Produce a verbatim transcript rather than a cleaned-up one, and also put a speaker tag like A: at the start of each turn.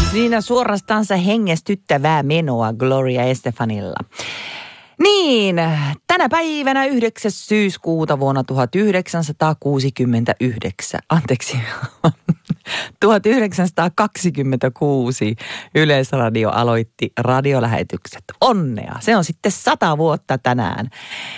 A: Siinä suorastaansa hengästyttävää menoa Gloria Estefanilla. Niin, tänä päivänä yhdeksäs syyskuuta vuonna tuhatyhdeksänsataakuusikymmentäyhdeksän, anteeksi, tuhatyhdeksänsataakaksikymmentäkuusi Yleisradio aloitti radiolähetykset. Onnea, se on sitten sata vuotta tänään.